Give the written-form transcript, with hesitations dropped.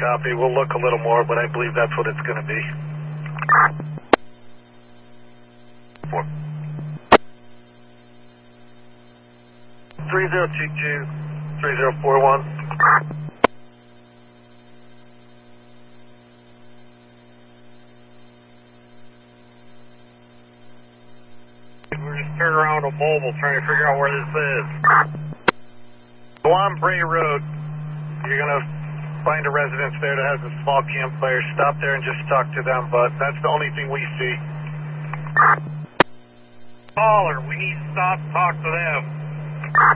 Copy. We'll look a little more, but I believe that's what it's going to be. 4. 3022, 3041. We're just turning around on mobile trying to figure out where this is. Go on Bray Road. You're going to find a residence there that has a small campfire. Stop there and just talk to them, but that's the only thing we see. Caller, we need to stop and talk to them.